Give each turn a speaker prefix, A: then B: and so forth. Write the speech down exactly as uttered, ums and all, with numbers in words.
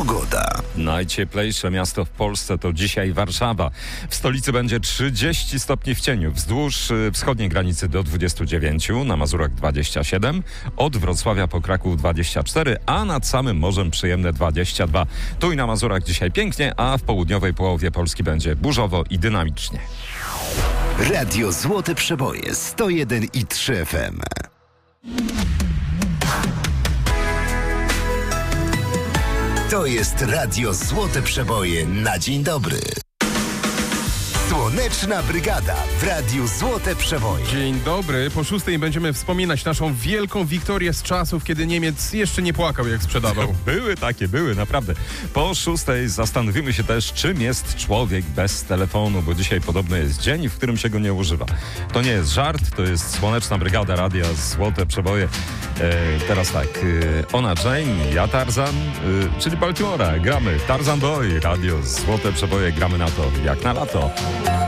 A: Pogoda.
B: Najcieplejsze miasto w Polsce to dzisiaj Warszawa. W stolicy będzie trzydzieści stopni w cieniu, wzdłuż wschodniej granicy do dwudziestu dziewięciu, na Mazurach dwadzieścia siedem, od Wrocławia po Kraków dwadzieścia cztery, a nad samym morzem przyjemne dwadzieścia dwa. Tu i na Mazurach dzisiaj pięknie, a w południowej połowie Polski będzie burzowo i dynamicznie.
A: Radio Złote Przeboje sto jeden i trzy F M. To jest Radio Złote Przeboje na dzień dobry. Słoneczna Brygada w Radiu Złote Przeboje.
C: Dzień dobry. Po szóstej będziemy wspominać naszą wielką wiktorię z czasów, kiedy Niemiec jeszcze nie płakał, jak sprzedawał.
B: Były takie, były, naprawdę. Po szóstej zastanowimy się też, czym jest człowiek bez telefonu, bo dzisiaj podobno jest dzień, w którym się go nie używa. To nie jest żart, to jest Słoneczna Brygada Radia Złote Przeboje. E, teraz tak, e, ona Jane, ja Tarzan, e, czyli Baltimora. Gramy Tarzan Boy, Radio Złote Przeboje, gramy na to jak na lato.